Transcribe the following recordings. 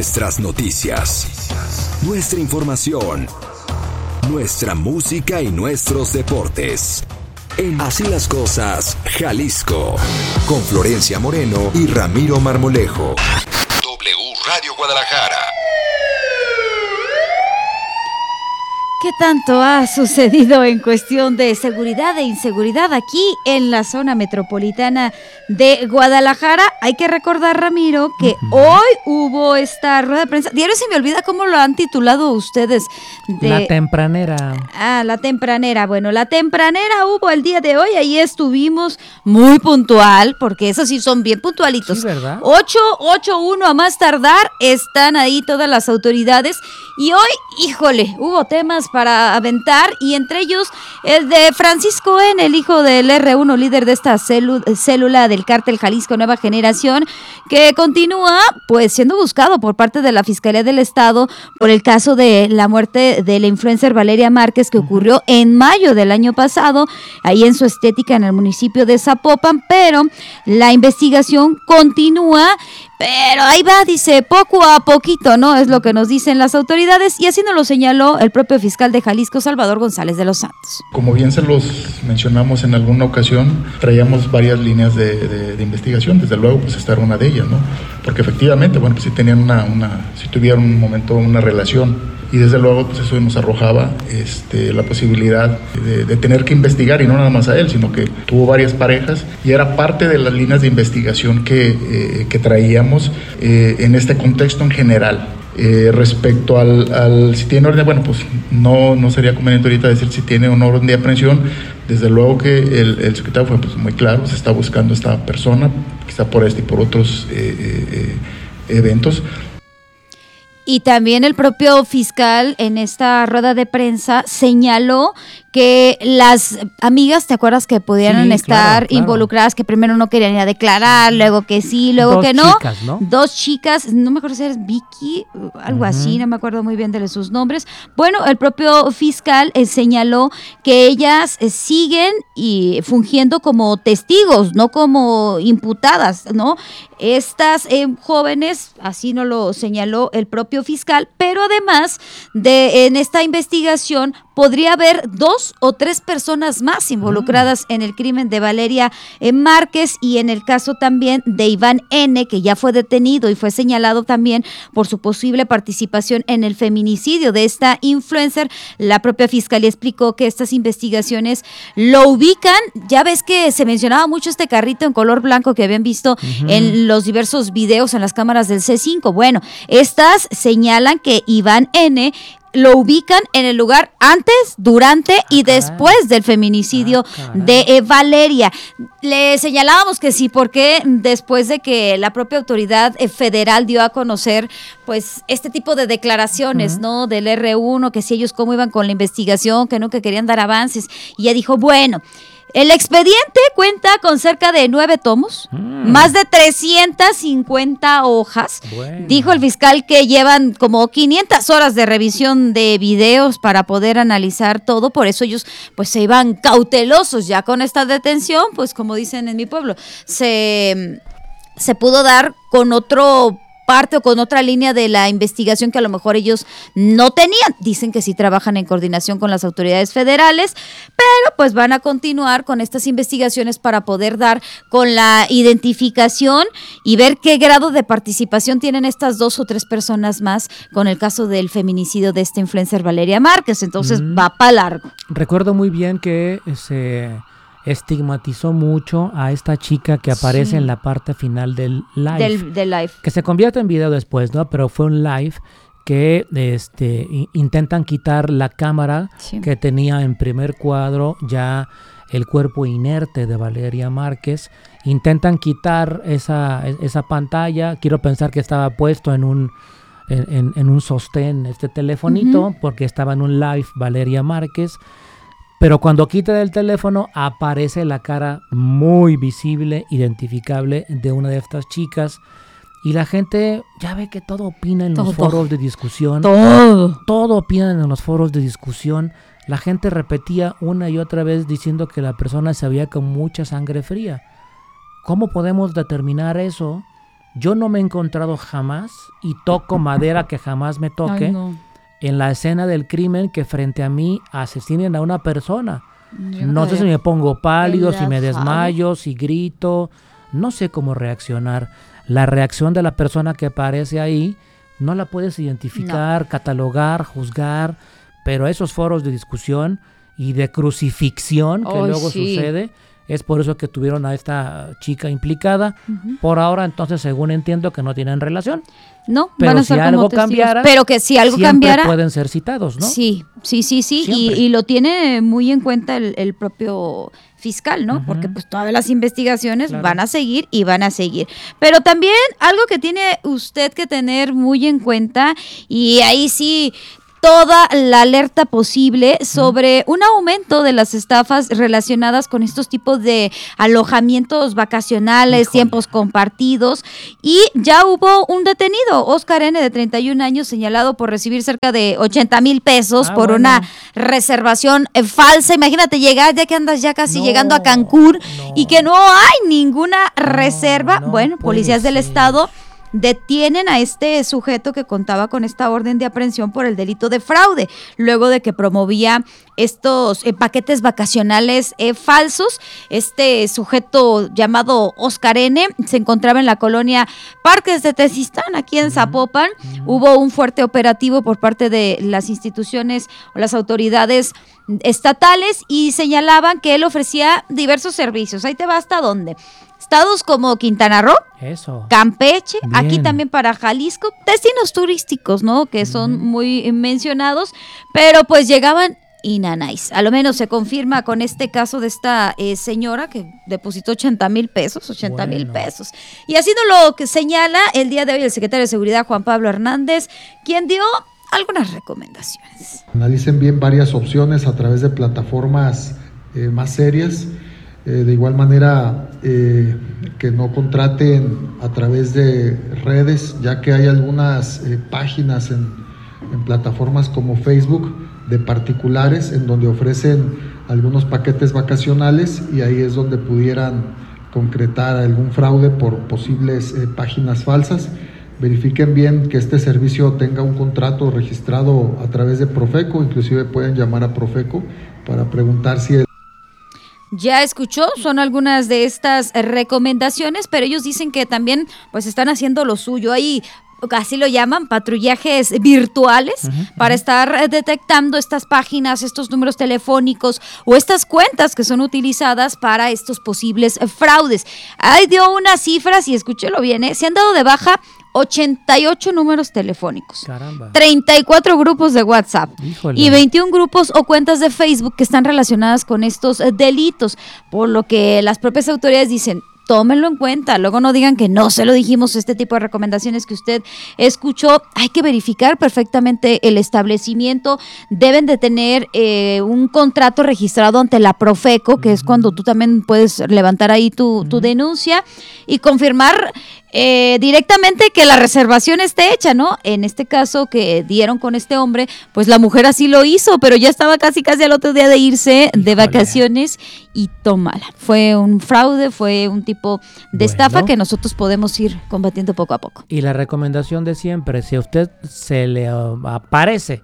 Nuestras noticias, nuestra información, nuestra música y nuestros deportes. En Así las Cosas, Jalisco, con Florencia Moreno y Ramiro Marmolejo. W Radio Guadalajara. ¿Qué tanto ha sucedido en cuestión de seguridad e inseguridad aquí en la zona metropolitana de Guadalajara? Hay que recordar, Ramiro, que hoy hubo esta rueda de prensa. Diario se me olvida cómo lo han titulado ustedes. La tempranera. La tempranera. Bueno, la tempranera hubo el día de hoy. Ahí estuvimos muy puntual, porque esos sí son bien puntualitos. Sí, ¿verdad? 8:01 a más tardar. Están ahí todas las autoridades. Y hoy, híjole, hubo temas para aventar, y entre ellos el de Francisco N., el hijo del R1, líder de esta célula del cártel Jalisco Nueva Generación, que continúa pues siendo buscado por parte de la Fiscalía del Estado por el caso de la muerte de la influencer Valeria Márquez, que ocurrió en mayo del año pasado, ahí en su estética en el municipio de Zapopan, pero la investigación continúa. Pero ahí va, dice, poco a poquito, ¿no? Es lo que nos dicen las autoridades, y así nos lo señaló el propio fiscal de Jalisco, Salvador González de los Santos. Como bien se los mencionamos en alguna ocasión, traíamos varias líneas de investigación, desde luego pues esta era una de ellas, ¿no? Porque efectivamente, bueno, pues sí tenían si tuvieron un momento una relación, y desde luego pues eso nos arrojaba la posibilidad de tener que investigar, y no nada más a él, sino que tuvo varias parejas, y era parte de las líneas de investigación que traíamos en este contexto en general. Respecto al si tiene orden, bueno, pues no sería conveniente ahorita decir si tiene una orden de aprehensión. Desde luego que el secretario fue pues muy claro, se está buscando a esta persona, quizá por este y por otros eventos. Y también el propio fiscal en esta rueda de prensa señaló que las amigas, ¿te acuerdas que pudieran estar involucradas? Que primero no querían ir a declarar, luego que sí, luego que no. Dos chicas, no me acuerdo si es Vicky, algo así, no me acuerdo muy bien de sus nombres. Bueno, el propio fiscal señaló que ellas siguen y fungiendo como testigos, no como imputadas, ¿no? Estas jóvenes, así nos lo señaló el propio fiscal, pero además en esta investigación podría haber 2 o 3 personas más involucradas en el crimen de Valeria Márquez, y en el caso también de Iván N., que ya fue detenido y fue señalado también por su posible participación en el feminicidio de esta influencer. La propia fiscalía explicó que estas investigaciones lo ubican, ya ves que se mencionaba mucho este carrito en color blanco que habían visto en los diversos videos en las cámaras del C5. Bueno, estas señalan que Iván N. lo ubican en el lugar antes, durante y después del feminicidio de Valeria. Le señalábamos que sí, porque después de que la propia autoridad federal dio a conocer pues este tipo de declaraciones, ¿no? Del R1, que si ellos cómo iban con la investigación, que nunca querían dar avances, y ella dijo, bueno, el expediente cuenta con cerca de 9 tomos, más de 350 hojas. Bueno. Dijo el fiscal que llevan como 500 horas de revisión de videos para poder analizar todo, por eso ellos pues se iban cautelosos ya con esta detención, pues como dicen en mi pueblo, se pudo dar con otro parte o con otra línea de la investigación que a lo mejor ellos no tenían. Dicen que sí trabajan en coordinación con las autoridades federales, pero pues van a continuar con estas investigaciones para poder dar con la identificación y ver qué grado de participación tienen estas 2 o 3 personas más con el caso del feminicidio de esta influencer Valeria Márquez. Entonces va para largo. Recuerdo muy bien que se estigmatizó mucho a esta chica que aparece en la parte final del live. Del live. Que se convierte en video después, ¿no? Pero fue un live que intentan quitar la cámara que tenía en primer cuadro ya el cuerpo inerte de Valeria Márquez. Intentan quitar esa pantalla. Quiero pensar que estaba puesto en un sostén este telefonito, porque estaba en un live Valeria Márquez. Pero cuando quita del teléfono aparece la cara muy visible, identificable de una de estas chicas. Y la gente ya ve que todo opina en los foros de discusión. Todo opinan en los foros de discusión. La gente repetía una y otra vez diciendo que la persona se veía con mucha sangre fría. ¿Cómo podemos determinar eso Yo no me he encontrado jamás, y toco madera que jamás me toque, en la escena del crimen que frente a mí asesinen a una persona. No sé si me pongo pálido, si me desmayo, si grito, no sé cómo reaccionar. La reacción de la persona que aparece ahí no la puedes identificar, catalogar, juzgar, pero esos foros de discusión y de crucifixión que luego sucede, es por eso que tuvieron a esta chica implicada. Por ahora, entonces, según entiendo, que no tienen relación. No, pero van a ser si algo cambiara, pero que si algo cambiara, pueden ser citados, ¿no? Sí. Y lo tiene muy en cuenta el propio fiscal, ¿no? Porque pues todas las investigaciones van a seguir y van a seguir. Pero también algo que tiene usted que tener muy en cuenta, y ahí sí toda la alerta posible sobre un aumento de las estafas relacionadas con estos tipos de alojamientos vacacionales, tiempos compartidos, y ya hubo un detenido, Oscar N., de 31 años, señalado por recibir cerca de 80,000 pesos por una reservación falsa. Imagínate llegar, ya que andas ya casi llegando a Cancún y que no hay ninguna reserva. Bueno, policías del estado detienen a este sujeto que contaba con esta orden de aprehensión por el delito de fraude, luego de que promovía estos paquetes vacacionales falsos. Este sujeto llamado Oscar N. se encontraba en la colonia Parques de Tezistán, aquí en Zapopan. Hubo un fuerte operativo por parte de las instituciones o las autoridades estatales y señalaban que él ofrecía diversos servicios. Ahí te va hasta dónde. Estados como Quintana Roo, Campeche, aquí también para Jalisco, destinos turísticos, ¿no? Que son muy mencionados, pero pues llegaban inanáis. A lo menos se confirma con este caso de esta señora que depositó 80,000 pesos. Y así nos lo que señala el día de hoy el secretario de Seguridad, Juan Pablo Hernández, quien dio algunas recomendaciones. Analicen bien varias opciones a través de plataformas más serias. De igual manera, que no contraten a través de redes, ya que hay algunas páginas en plataformas como Facebook de particulares en donde ofrecen algunos paquetes vacacionales, y ahí es donde pudieran concretar algún fraude por posibles páginas falsas. Verifiquen bien que este servicio tenga un contrato registrado a través de Profeco, inclusive pueden llamar a Profeco para preguntar si Ya escuchó, son algunas de estas recomendaciones, pero ellos dicen que también pues están haciendo lo suyo. Ahí así lo llaman, patrullajes virtuales, para estar detectando estas páginas, estos números telefónicos o estas cuentas que son utilizadas para estos posibles fraudes. Ahí dio unas cifras, y escúchelo bien, se han dado de baja 88 números telefónicos, 34 grupos de WhatsApp, y 21 grupos o cuentas de Facebook que están relacionadas con estos delitos, por lo que las propias autoridades dicen, tómenlo en cuenta, luego no digan que no se lo dijimos. Este tipo de recomendaciones que usted escuchó, hay que verificar perfectamente el establecimiento, deben de tener un contrato registrado ante la Profeco, que es cuando tú también puedes levantar ahí tu denuncia y confirmar directamente que la reservación esté hecha, ¿no? En este caso que dieron con este hombre, pues la mujer así lo hizo, pero ya estaba casi al otro día de irse de vacaciones, y tómala. Fue un fraude, fue un tipo de estafa que nosotros podemos ir combatiendo poco a poco. Y la recomendación de siempre, si a usted se le aparece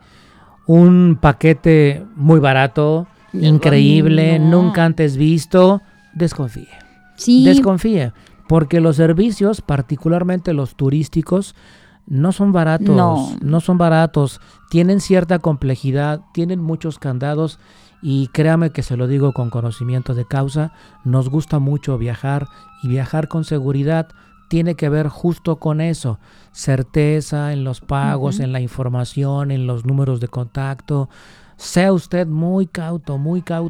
un paquete muy barato, increíble, nunca antes visto, desconfíe. Sí. Desconfíe. Porque los servicios, particularmente los turísticos, no son baratos, no son baratos, tienen cierta complejidad, tienen muchos candados, y créame que se lo digo con conocimiento de causa, nos gusta mucho viajar, y viajar con seguridad tiene que ver justo con eso, certeza en los pagos, en la información, en los números de contacto. Sea usted muy cauto,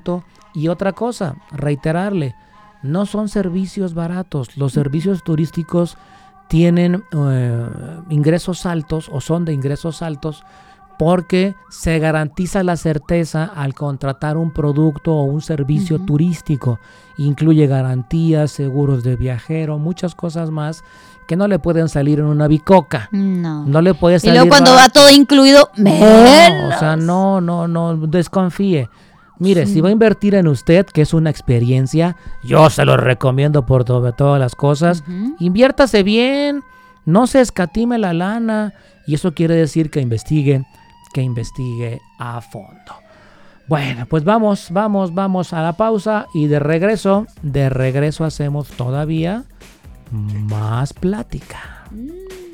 y otra cosa, reiterarle, no son servicios baratos. Los servicios turísticos tienen ingresos altos, o son de ingresos altos, porque se garantiza la certeza al contratar un producto o un servicio turístico. Incluye garantías, seguros de viajero, muchas cosas más que no le pueden salir en una bicoca. No le puede salir. Y luego cuando va todo incluido, menos. No, desconfíe. Mire, si va a invertir en usted, que es una experiencia, yo se lo recomiendo por todas las cosas. Inviértase bien, no se escatime la lana. Y eso quiere decir que investigue a fondo. Bueno, pues vamos a la pausa y de regreso hacemos todavía más plática.